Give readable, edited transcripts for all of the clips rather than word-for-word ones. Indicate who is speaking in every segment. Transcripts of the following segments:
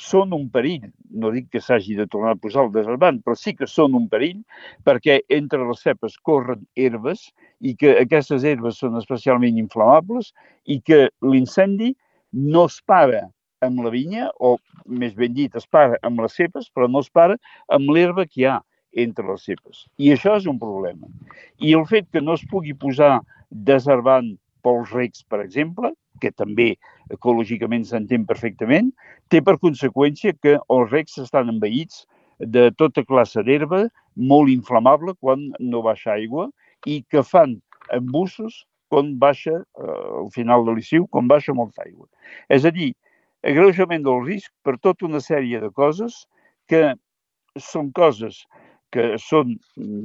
Speaker 1: són un perill. No dic que s'hagi de tornar a posar el desherbant, però sí que són un perill perquè entre les cepes corren herbes i que aquestes herbes són especialment inflamables i que l'incendi no es para amb la vinya, o més ben dit, es para amb les cepes, però no es para amb l'herba que hi ha entre les cepes. I això és un problema. I el fet que no es pugui posar desherbant pels recs, per exemple, que també ecològicament s'entén perfectament, té per conseqüència que els recs estan envaïts de tota classe d'herba molt inflamable quan no baixa aigua i que fan embussos quan baixa, al final de l'estiu, quan baixa molta aigua. És a dir, agreujament del risc per tota una sèrie de coses que són coses que són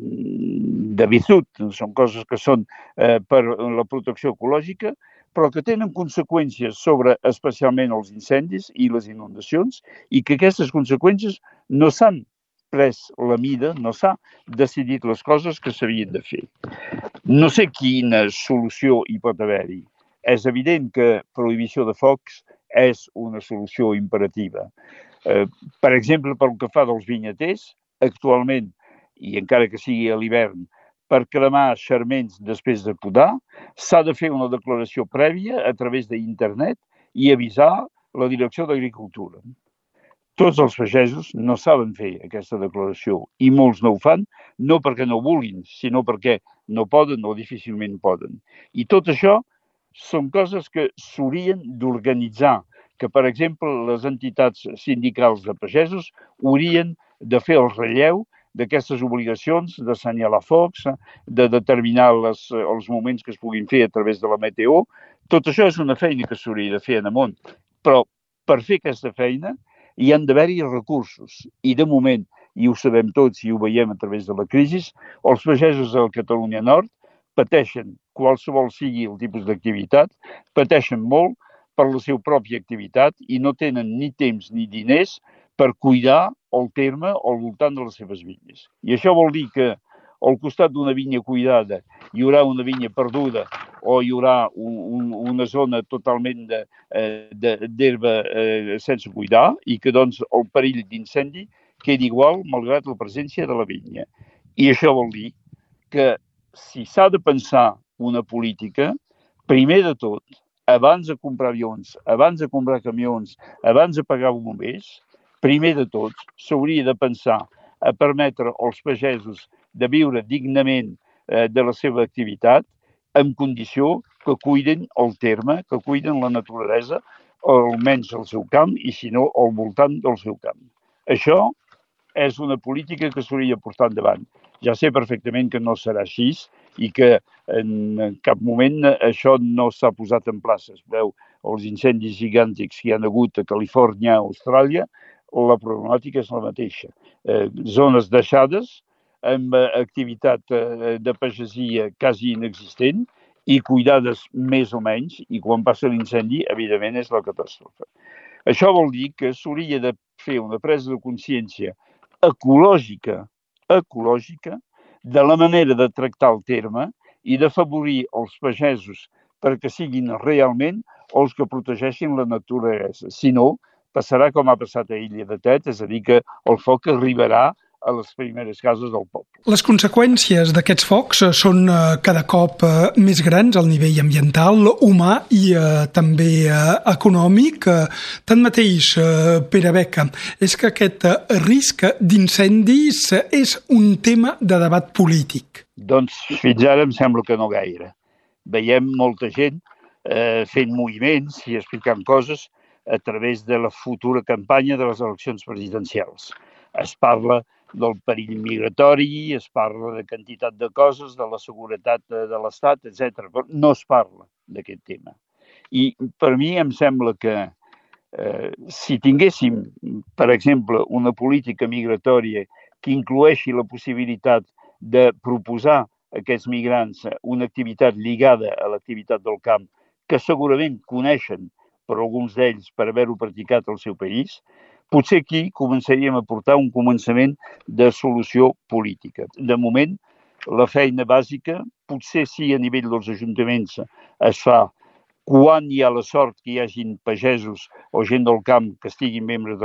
Speaker 1: de virtut, són coses que són per la protecció ecològica, però que tenen conseqüències sobre especialment els incendis i les inundacions i que aquestes conseqüències no s'han pres la mida, no s'ha decidit les coses que s'havien de fer. No sé quina solució hi pot haver-hi. És evident que prohibició de focs és una solució imperativa. Per exemple, pel que fa dels vinyaters, actualment, i encara que sigui a l'hivern, per cremar xarments després de podar, s'ha de fer una declaració prèvia a través d'internet i avisar la Direcció d'Agricultura. Tots els pagesos no saben fer aquesta declaració i molts no ho fan, no perquè no vulguin, sinó perquè no poden o difícilment poden. I tot això són coses que s'haurien d'organitzar, que, per exemple, les entitats sindicals de pagesos haurien de fer el relleu d'aquestes obligacions d'assenyalar focs, de determinar els moments que es puguin fer a través de la meteo. Tot això és una feina que s'hauria de fer en amunt, però per fer aquesta feina hi han d'haver-hi recursos. I de moment, i ho sabem tots i ho veiem a través de la crisi, els pagesos de la Catalunya Nord pateixen, qualsevol sigui el tipus d'activitat, pateixen molt per la seva pròpia activitat i no tenen ni temps ni diners per cuidar el terme al voltant de les seves vinyes. I això vol dir que al costat d'una vinya cuidada hi haurà una vinya perduda o hi haurà una zona totalment d'herba sense cuidar i que doncs el perill d'incendi quedi igual malgrat la presència de la vinya. I això vol dir que si s'ha de pensar una política, primer de tot, abans de comprar avions, abans de comprar camions, abans de pagar bombers, primer de tot, s'hauria de pensar a permetre als pagesos de viure dignament de la seva activitat en condició que cuiden el terme, que cuiden la naturalesa, almenys al seu camp i, si no, al voltant del seu camp. Això és una política que s'hauria de portar endavant. Ja sé perfectament que no serà així i que en cap moment això no s'ha posat en plaça. Es veu els incendis gigàntics que hi ha hagut a Califòrnia, a Austràlia, la problemàtica és la mateixa. Zones deixades, amb activitat de pagesia quasi inexistent i cuidades més o menys, i quan passa l'incendi, evidentment, és la catàstrofe. Això vol dir que s'hauria de fer una presa de consciència ecològica de la manera de tractar el terme i d'afavorir els pagesos perquè siguin realment els que protegeixin la naturalesa. Si no, passarà com ha passat a Illa de Tet, és a dir, que el foc arribarà a les primeres cases del poble.
Speaker 2: Les conseqüències d'aquests focs són cada cop més grans al nivell ambiental, humà i també econòmic. Tanmateix, Pere Beca, és que aquest risc d'incendis és un tema de debat polític.
Speaker 1: Doncs fins ara em sembla que no gaire. Veiem molta gent fent moviments i explicant coses a través de la futura campanya de les eleccions presidencials. Es parla del perill migratori, es parla de quantitat de coses, de la seguretat de l'Estat, etc. Però no es parla d'aquest tema. I per mi em sembla que si tinguéssim, per exemple, una política migratòria que incloeixi la possibilitat de proposar a aquests migrants una activitat lligada a l'activitat del camp, que segurament coneixen per alguns d'ells per haver-ho practicat al seu país, potser aquí començaríem a portar un començament de solució política. De moment, la feina bàsica, potser sí a nivell dels ajuntaments es fa quan hi ha la sort que hi hagin pagesos o gent del camp que estiguin membres de